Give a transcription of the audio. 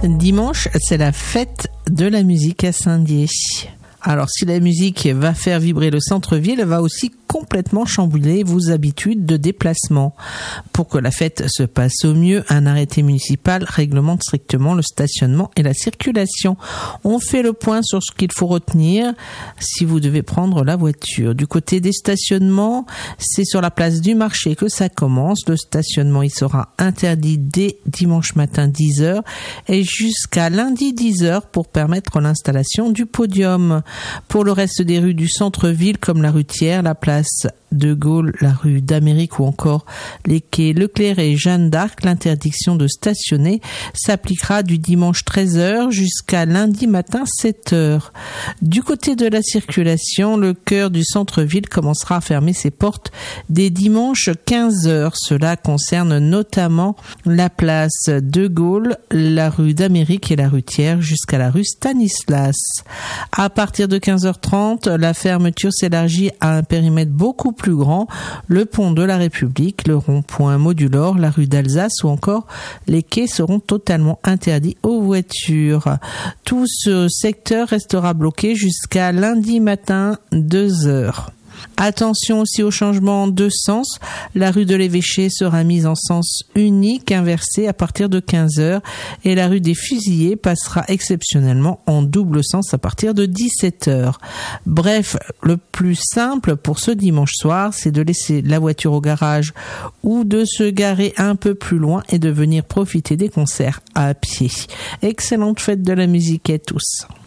Dimanche, c'est la fête de la musique à Saint-Dié. Alors, si la musique va faire vibrer le centre-ville, elle va aussi complètement chambouler vos habitudes de déplacement. Pour que la fête se passe au mieux, un arrêté municipal réglemente strictement le stationnement et la circulation. On fait le point sur ce qu'il faut retenir si vous devez prendre la voiture. Du côté des stationnements, c'est sur la place du marché que ça commence. Le stationnement, il sera interdit dès dimanche matin 10h et jusqu'à lundi 10h pour permettre l'installation du podium. Pour le reste des rues du centre-ville comme la rue Thiers, la place de Gaulle, la rue d'Amérique ou encore les quais Leclerc et Jeanne d'Arc, l'interdiction de stationner s'appliquera du dimanche 13h jusqu'à lundi matin 7h. Du côté de la circulation, le cœur du centre-ville commencera à fermer ses portes dès dimanche 15h. Cela concerne notamment la place de Gaulle, la rue d'Amérique et la rue Thiers jusqu'à la rue Stanislas. À partir de 15h30, la fermeture s'élargit à un périmètre beaucoup plus grand, le pont de la République, le rond-point Modulor, la rue d'Alsace ou encore les quais seront totalement interdits aux voitures. Tout ce secteur restera bloqué jusqu'à lundi matin 2h. Attention aussi au changement de sens. La rue de l'Évêché sera mise en sens unique inversé à partir de 15h et la rue des Fusillés passera exceptionnellement en double sens à partir de 17h. Bref, le plus simple pour ce dimanche soir, c'est de laisser la voiture au garage ou de se garer un peu plus loin et de venir profiter des concerts à pied. Excellente fête de la musique à tous.